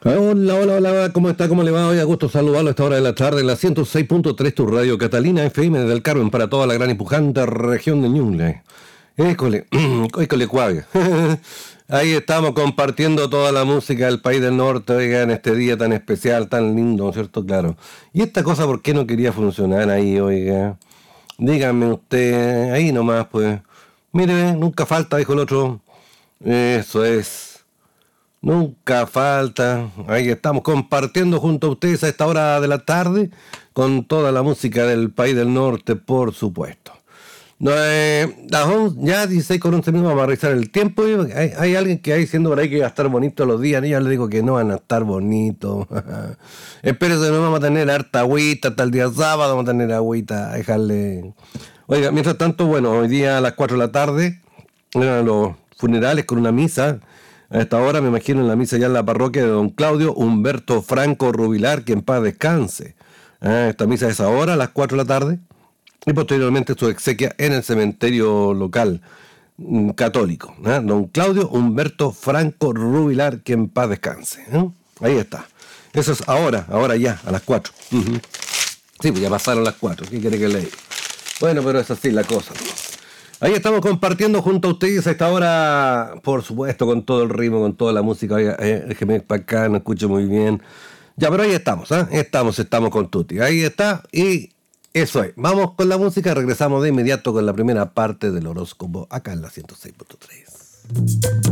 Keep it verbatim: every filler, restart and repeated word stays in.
Hola, hola, hola, ¿cómo está? ¿Cómo le va? Hoy a gusto saludarlo a esta hora de la tarde en la ciento seis punto tres, tu radio Catalina F M del Carmen para toda la gran y pujante región de Ñuble. École, école cuave. Ahí estamos compartiendo toda la música del país del norte, oiga, en este día tan especial, tan lindo, ¿no es cierto? Claro. ¿Y esta cosa por qué no quería funcionar ahí, oiga? Dígame usted, ahí nomás, pues. Mire, nunca falta, dijo el otro. Eso es. Nunca falta. Ahí estamos compartiendo junto a ustedes a esta hora de la tarde con toda la música del país del norte, por supuesto. No, eh, las once, ya dieciséis con once minutos vamos a revisar el tiempo. Hay, hay alguien que hay diciendo por ahí que va a estar bonito los días. Y yo le digo que no van a estar bonitos. Espérese, no vamos a tener harta agüita hasta el día sábado. Vamos a tener agüita. Dejarle. Oiga, mientras tanto, bueno, hoy día a las cuatro de la tarde eran los funerales con una misa. A esta hora me imagino en la misa ya en la parroquia de don Claudio Humberto Franco Rubilar, que en paz descanse. Ah, esta misa es ahora a las cuatro de la tarde y posteriormente su exequia en el cementerio local mm, católico. ¿eh? Don Claudio Humberto Franco Rubilar, que en paz descanse. ¿eh? Ahí está. Eso es ahora, ahora ya, a las cuatro. Uh-huh. Sí, pues ya pasaron las cuatro. ¿Qué quiere que le diga? Bueno, pero es así la cosa. Ahí estamos compartiendo junto a ustedes a esta hora, por supuesto, con todo el ritmo, con toda la música. Oiga, eh, déjeme para acá, no escucho muy bien. Ya, pero ahí estamos, ¿eh? Estamos, estamos con Tuti. Ahí está, y eso es. Vamos con la música, regresamos de inmediato con la primera parte del horóscopo, acá en la ciento seis punto tres.